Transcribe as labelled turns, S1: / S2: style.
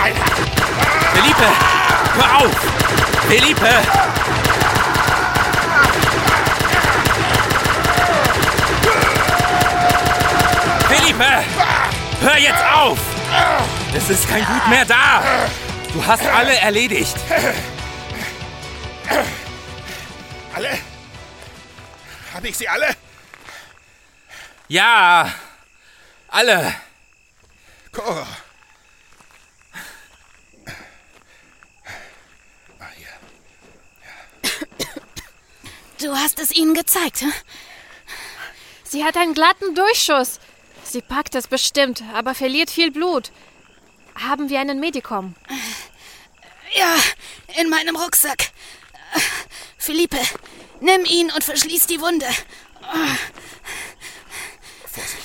S1: Felipe, hör auf! Felipe! Felipe! Hör jetzt auf! Es ist kein Blut mehr da! Du hast alle erledigt!
S2: Alle? Habe ich sie alle?
S1: Ja, alle!
S2: Cora.
S3: Du hast es ihnen gezeigt, hm?
S4: Sie hat einen glatten Durchschuss. Sie packt es bestimmt, aber verliert viel Blut. Haben wir einen Medikum?
S3: Ja, in meinem Rucksack. Felipe, nimm ihn und verschließ die Wunde.
S2: Vorsicht.